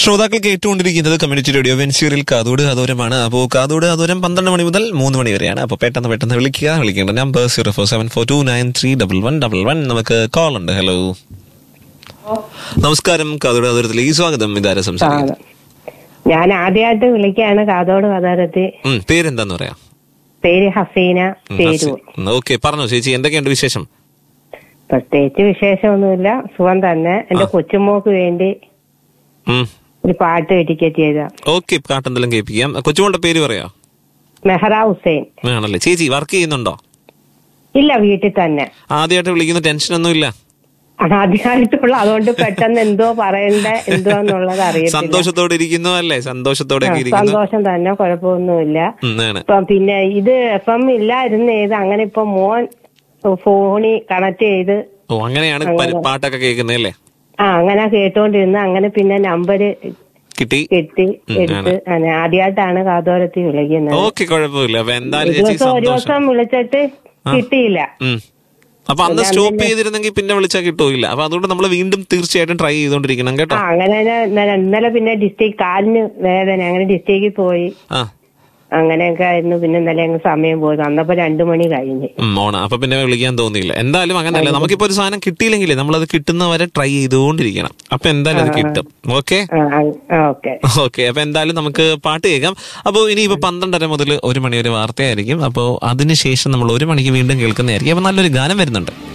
ശ്രോതാക്കൾ കേട്ടുകൊണ്ടിരിക്കുന്നത് community radio വെൻസ്യൂരിൽ കാതോട് കാതോരമാണ്. അപ്പോൾ കാതോട് കാതോരം 12 മണി മുതൽ 3 മണി വരെയാണ്. അപ്പോൾ പെട്ടെന്ന് വിളിക്കേണ്ട നമ്പർ 044742931111. നമുക്ക് കോൾ ഉണ്ട്. ഹലോ, നമസ്കാരം. കാതോട് കാതോരത്തിലേക്ക് സ്വാഗതം. ഇതാരാ സംസാരിക്കുന്നത്? ഞാൻ ആദ്യമായിട്ട് വിളിക്കുകയാണ് കാതോട് കാതോരത്തിൽ. പേരെന്താന്ന് പറയാം? പേര് ഹസീന. ഓക്കെ, പറഞ്ഞോ ചേച്ചി, എന്തൊക്കെയുണ്ട് വിശേഷം? പ്രത്യേകിച്ച് വിശേഷമൊന്നുമില്ല, സുഖം തന്നെ. എന്റെ കൊച്ചുമോക്ക് വേണ്ടി ഒരു പാട്ട് ഡെഡിക്കേറ്റ് ചെയ്ത. ഓക്കെ, പാട്ടെന്തെല്ലാം കേൾപ്പിക്കാം. കൊച്ചുമോളുടെ പേര് പറയാ? മെഹ്റ ഹുസൈൻ ആണല്ലേ. ചേച്ചി വർക്ക് ചെയ്യുന്നുണ്ടോ? ഇല്ല, വീട്ടിൽ തന്നെ. ആദ്യമായിട്ട് വിളിക്കുന്ന ടെൻഷനൊന്നും ഇല്ല? ആദ്യമായിട്ടുള്ള, അതുകൊണ്ട് പെട്ടെന്ന് എന്തോ പറയണ്ട എന്തോന്നുള്ളത് അറിയില്ല. സന്തോഷത്തോടെ ഇരിക്കുന്നു അല്ലേ? സന്തോഷത്തോടെ സന്തോഷം തന്നെ, കുഴപ്പമൊന്നുമില്ല. പിന്നെ ഇത് FM ഇല്ലായിരുന്നു, അങ്ങനെ ഇപ്പൊ മോൻ ഫോണിൽ കണക്ട് ചെയ്ത് അങ്ങനെയാണ് പാട്ടൊക്കെ കേൾക്കുന്നത് അല്ലേ? അങ്ങനെ കേട്ടോണ്ടിരുന്ന, അങ്ങനെ പിന്നെ നമ്പര് കിട്ടി എടുത്ത്. ആദ്യമായിട്ടാണ് കാതോരത്തിൽ വിളിക്കുന്നത്. ഓക്കെ, കുഴപ്പമില്ല. ഒരു ദിവസം വിളിച്ചിട്ട് കിട്ടിയില്ല. അപ്പൊ അന്ന് സ്റ്റോപ്പ് ചെയ്തിരുന്നെങ്കിൽ പിന്നെ വിളിച്ചാൽ കിട്ടൂല. അപ്പൊ അതുകൊണ്ട് നമ്മൾ വീണ്ടും തീർച്ചയായിട്ടും ട്രൈ ചെയ്തോണ്ടിരിക്കണം കേട്ടോ. അങ്ങനെ ഇന്നലെ പിന്നെ ഡിസ്ട്രിക്ട് കാലിന് വേദന, അങ്ങനെ ഡിസ്ട്രിക്റ്റിൽ പോയി അങ്ങനെയൊക്കെ ആയിരുന്നു. പിന്നെ ഇന്നലെ അങ്ങ് സമയം പോയത്, അന്നപ്പോ 2 മണി കഴിഞ്ഞ് അപ്പൊ പിന്നെ വിളിക്കാൻ തോന്നിയില്ല. എന്തായാലും അങ്ങനെയല്ല, നമുക്കിപ്പോ ഒരു സാധനം കിട്ടിയില്ലെങ്കിലേ നമ്മളത് കിട്ടുന്നവരെ ട്രൈ ചെയ്തുകൊണ്ടിരിക്കണം. അപ്പൊ എന്തായാലും അത് കിട്ടും. ഓക്കെ, അപ്പൊ എന്തായാലും നമുക്ക് പാട്ട് കേൾക്കാം. അപ്പൊ ഇനിയിപ്പോ 12:30 മുതൽ 1 മണി വരെ വാർത്തയായിരിക്കും. അപ്പോ അതിനുശേഷം നമ്മൾ 1 മണിക്ക് വീണ്ടും കേൾക്കുന്നതായിരിക്കും. അപ്പൊ നല്ലൊരു ഗാനം വരുന്നുണ്ട്.